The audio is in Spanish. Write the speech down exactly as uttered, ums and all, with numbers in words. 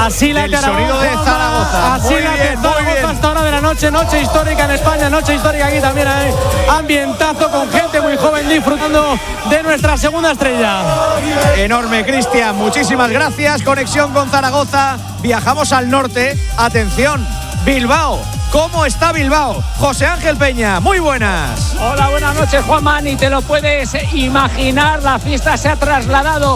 Así la del sonido de Zaragoza. Así muy la bien, que muy Zaragoza bien. hasta ahora de la noche, noche histórica en España, noche histórica aquí también hay ambientazo con gente muy joven disfrutando de nuestra segunda estrella. Enorme, Cristian, muchísimas gracias. Conexión con Zaragoza, viajamos al norte. Atención, Bilbao. ¿Cómo está Bilbao? José Ángel Peña, muy buenas. Hola, buenas noches, Juanma. Ni te lo puedes imaginar, la fiesta se ha trasladado